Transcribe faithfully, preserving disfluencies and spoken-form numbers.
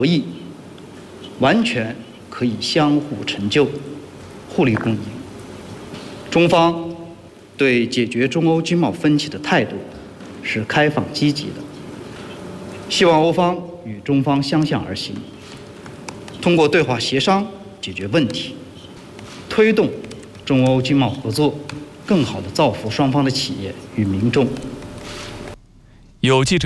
博弈，完全可以相互成就、互利共赢。中方对解决中欧经贸分歧的态度是开放积极的，希望欧方与中方相向而行，通过对话协商解决问题，推动中欧经贸合作更好地造福双方的企业与民众。 有记者